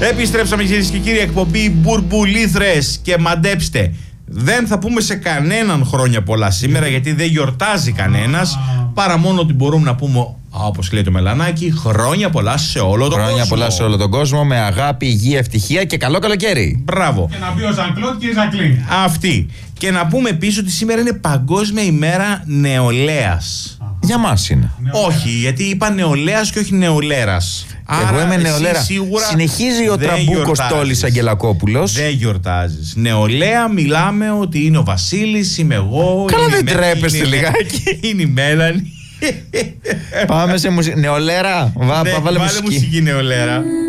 Επιστρέψαμε, κυρίες και κύριοι, εκπομπή Μπουρμπουλήθρες. Και μαντέψτε, δεν θα πούμε σε κανέναν χρόνια πολλά σήμερα, γιατί δεν γιορτάζει κανένας, παρά μόνο ότι μπορούμε να πούμε, όπως λέει το Μελανάκι, χρόνια πολλά σε όλο τον κόσμο. Χρόνια πολλά σε όλο τον κόσμο, με αγάπη, υγεία, ευτυχία και καλό καλοκαίρι. Μπράβο. Και να πει ο Ζαν-Κλοντ και η Ζακλίν. Αυτή. Και να πούμε επίσης ότι σήμερα είναι Παγκόσμια ημέρα νεολαίας. Για μας είναι. Όχι, γιατί είπα νεολαίας και όχι νεολέρας. Εγώ είμαι νεολαία. Συνεχίζει ο Τραμπούκος Τόλης Αγγελακόπουλος. Δεν γιορτάζεις. Νεολαία, μιλάμε ότι είναι ο Βασίλης, είμαι εγώ. Καλά, δεν τρέπεστε λιγάκι. Είναι η Μέλανη. Πάμε σε μουσική. Νεολαία, βάλε μουσική. Μουσική νεολαία.